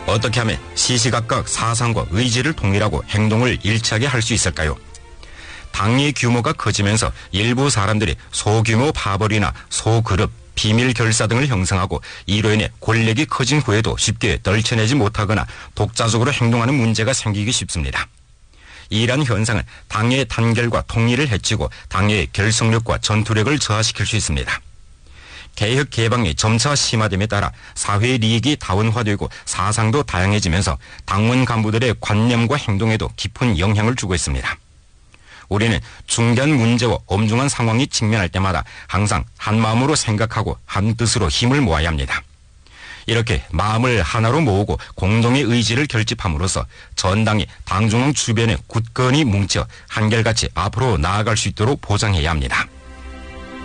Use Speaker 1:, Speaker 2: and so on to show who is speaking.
Speaker 1: 어떻게 하면 시시각각 사상과 의지를 통일하고 행동을 일치하게 할 수 있을까요? 당의 규모가 커지면서 일부 사람들이 소규모 파벌이나 소그룹, 비밀 결사 등을 형성하고 이로 인해 권력이 커진 후에도 쉽게 떨쳐내지 못하거나 독자적으로 행동하는 문제가 생기기 쉽습니다. 이러한 현상은 당의 단결과 통일을 해치고 당의 결속력과 전투력을 저하시킬 수 있습니다. 개혁 개방이 점차 심화됨에 따라 사회의利益이 다원화되고 사상도 다양해지면서 당원 간부들의 관념과 행동에도 깊은 영향을 주고 있습니다. 우리는 중대한 문제와 엄중한 상황이 직면할 때마다 항상 한 마음으로 생각하고 한 뜻으로 힘을 모아야 합니다. 이렇게 마음을 하나로 모으고 공동의 의지를 결집함으로써 전당이 당중앙 주변에 굳건히 뭉쳐 한결같이 앞으로 나아갈 수 있도록 보장해야 합니다.